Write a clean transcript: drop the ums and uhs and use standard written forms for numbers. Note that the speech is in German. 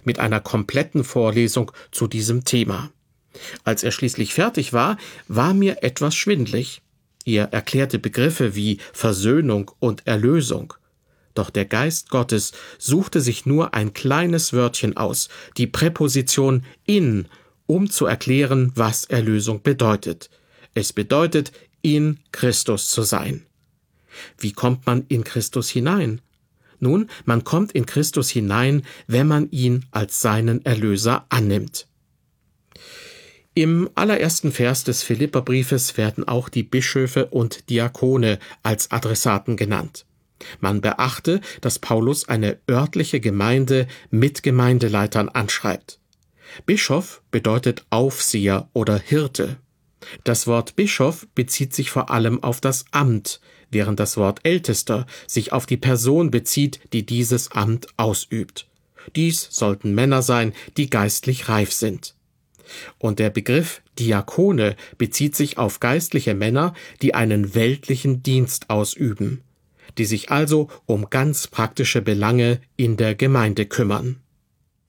mit einer kompletten Vorlesung zu diesem Thema. Als er schließlich fertig war, war mir etwas schwindlig. Er erklärte Begriffe wie Versöhnung und Erlösung. Doch der Geist Gottes suchte sich nur ein kleines Wörtchen aus, die Präposition in, um zu erklären, was Erlösung bedeutet. Es bedeutet, in Christus zu sein. Wie kommt man in Christus hinein? Nun, man kommt in Christus hinein, wenn man ihn als seinen Erlöser annimmt. Im allerersten Vers des Philipperbriefes werden auch die Bischöfe und Diakone als Adressaten genannt. Man beachte, dass Paulus eine örtliche Gemeinde mit Gemeindeleitern anschreibt. Bischof bedeutet Aufseher oder Hirte. Das Wort Bischof bezieht sich vor allem auf das Amt, während das Wort Ältester sich auf die Person bezieht, die dieses Amt ausübt. Dies sollten Männer sein, die geistlich reif sind. Und der Begriff Diakone bezieht sich auf geistliche Männer, die einen weltlichen Dienst ausüben, die sich also um ganz praktische Belange in der Gemeinde kümmern.